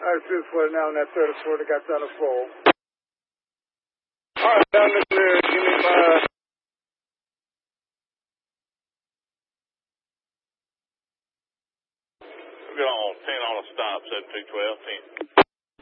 I was flooded now on that third floor that got down to full. All right, down in there. Give me my... We're on 10 on a stop, 7212, 10.